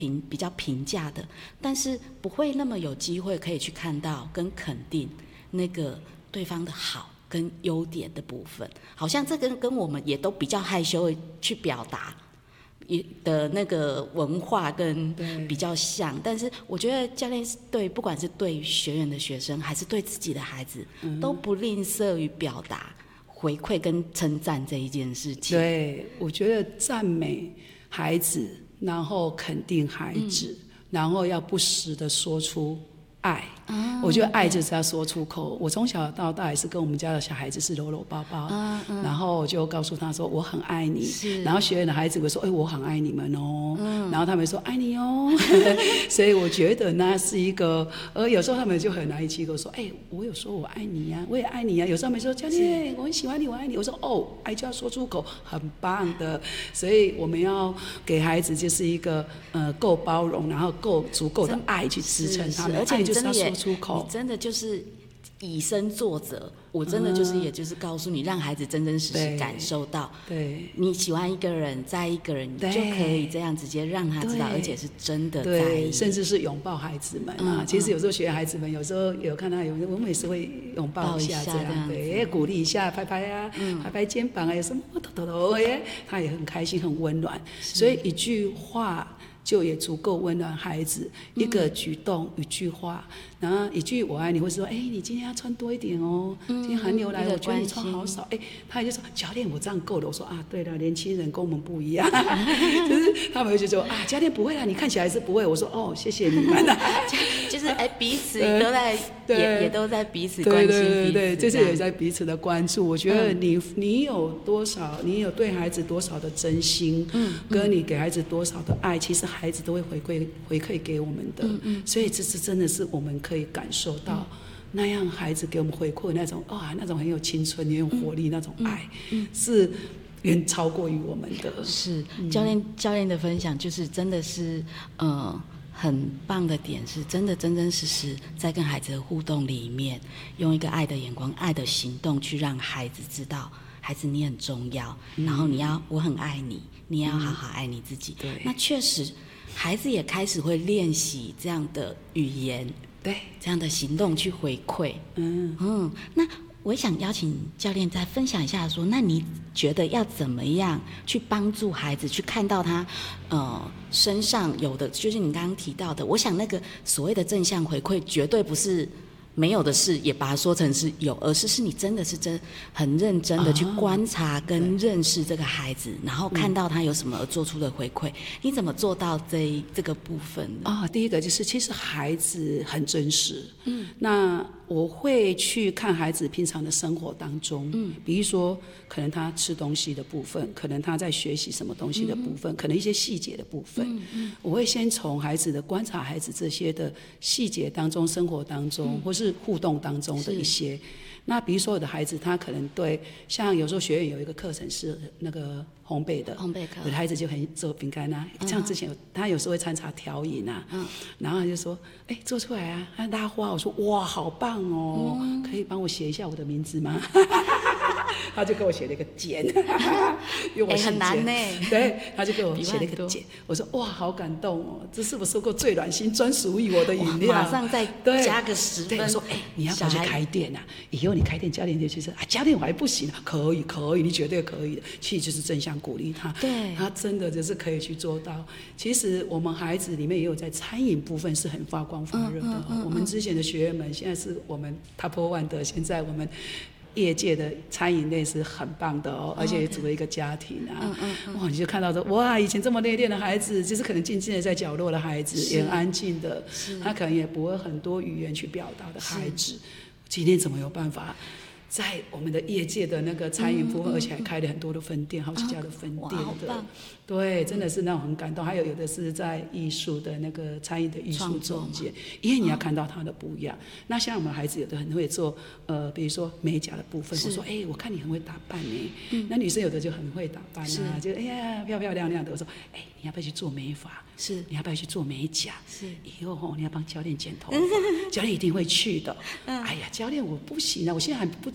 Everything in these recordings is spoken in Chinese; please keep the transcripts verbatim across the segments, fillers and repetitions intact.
评比较评价的，但是不会那么有机会可以去看到跟肯定那个对方的好跟优点的部分，好像这跟跟我们也都比较害羞去表达的那个文化跟比较像，但是我觉得教练对不管是对学员的学生还是对自己的孩子、嗯、都不吝啬于表达回馈跟称赞这一件事情。 对，我觉得赞美孩子，然后肯定孩子、嗯、然后要不时的说出爱、嗯、我觉得爱就是要说出口。我从小到大也是跟我们家的小孩子是搂搂抱抱、嗯嗯、然后我就告诉他说我很爱你，然后学员的孩子会说哎、欸，我很爱你们哦、嗯、然后他们说爱你哦所以我觉得那是一个呃，有时候他们就很难以启口说哎、欸，我有说我爱你呀、啊，我也爱你呀、啊。有时候他们说教练我很喜欢你，我爱你，我说哦，爱就要说出口，很棒的。所以我们要给孩子就是一个呃够包容，然后够足够的爱去支撑他们， 而且你真的也说出口， 你真的就是以身作则。我真的就是，也就是告诉你，让孩子真真实实感受到， 对， 你喜欢一个人，在一个人，你就可以这样直接让他知道，而且是真的在意， 甚至是拥抱孩子们啊。嗯、其实有时候学孩子们，有时候有看到有，我们也是会拥抱一下这样，对，鼓励一下，拍拍啊，嗯、拍拍肩膀啊，有什么头头头耶，他也很开心，很温暖。所以一句话就也足够温暖孩子，一个举动、一句话，然后一句我爱你，或是说，哎、欸，你今天要穿多一点哦，嗯、今天寒流来了，我觉得你穿好少，哎、欸，他也就说教练我这样够了，我说啊，对了，年轻人跟我们不一样，就是他们就说啊，教练不会啦，你看起来是不会，我说哦，谢谢你们啦， 就是哎、欸，彼此都在、呃、也也都在彼此关心彼此， 对对对对，就是也在彼此的关注。我觉得你、嗯、你有多少，你有对孩子多少的真心，嗯，跟你给孩子多少的爱，其实孩子都会回馈回馈给我们的，嗯嗯，所以这是真的是我们可以感受到，嗯、那样孩子给我们回馈那种啊，那种很有青春、很有活力、嗯、那种爱，嗯嗯、是远超过于我们的。 是教练、嗯、教练的分享，就是真的是呃很棒的点，是真的真真实实在跟孩子的互动里面，用一个爱的眼光、爱的行动去让孩子知道。孩子你很重要，嗯、然后你要我很爱你，你也要好好爱你自己。嗯、对，那确实孩子也开始会练习这样的语言， 对， 这样的行动去回馈。嗯嗯，那我想邀请教练再分享一下说，那你觉得要怎么样去帮助孩子去看到他呃身上有的，就是你刚刚提到的，我想那个所谓的正向回馈绝对不是没有的事也把它说成是有，而是是你真的是真很认真的去观察跟认识这个孩子，然后看到他有什么而做出的回馈。你怎么做到这这个部分呢？ 啊、哦，第一个就是其实孩子很真实，嗯，那我会去看孩子平常的生活当中，嗯，比如说可能他吃东西的部分，可能他在学习什么东西的部分，嗯、可能一些细节的部分，嗯嗯，我会先从孩子的观察孩子这些的细节当中、生活当中，嗯、或是互动当中的一些。那比如说我的孩子他可能对，像有时候学院有一个课程是那个烘焙的， 烘焙课， 有的孩子就很做饼干啊，嗯、像之前有他有时候会参茶调饮啊，嗯，然后他就说，哎、欸，做出来啊，他拉花，我说哇，好棒哦，嗯、可以帮我写一下我的名字吗？他就给我写了一个简，因为我、欸、 很难呢， 对，他就给我写了一个简，我说哇，好感动哦，这是我收过最暖心、专属于我的饮料， 马上再加个十分。 我说哎、欸，你要不要去开店啊？以后你开店，教练就去说啊，教练我还不行啊，可以可以，你绝对可以的。其实就是正向鼓励他， 对， 他真的就是可以去做到。其实我们孩子里面也有在餐饮部分是很发光发热的、哦嗯嗯嗯嗯。我们之前的学员们，现在是我们 Top One 的，现在我们业界的餐饮类是很棒的哦，而且也组了一个家庭啊。嗯嗯嗯、哇，你就看到说，哇，以前这么内敛的孩子，就是可能静静的在角落的孩子，也很安静的，他可能也不会很多语言去表达的孩子，今天怎么有办法？在我们的业界的那个餐饮部分，嗯嗯嗯、而且还开了很多的分店，好几家的分店的，对，真的是那种很感动。还有有的是在艺术的那个餐饮的艺术中间，因为你要看到他的不一样。嗯、那像我们孩子有的很会做，呃，比如说美甲的部分，我说，哎、欸，我看你很会打扮呢。嗯、那女生有的就很会打扮啊，就哎呀漂漂亮亮的。我说，哎、欸，你要不要去做美发？是，你要不要去做美甲？是，以后吼你要帮教练剪头发，教练一定会去的。嗯、哎呀，教练我不行啊，我现在还不知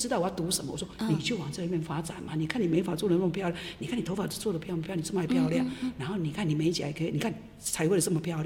知道我要读什么，我说、嗯、你就往这里面发展嘛。你看你美发做的那么漂亮，你看你头发做的漂不漂亮，你这么还漂亮，嗯嗯嗯、然后你看你美甲也可以，你看彩绘的这么漂亮。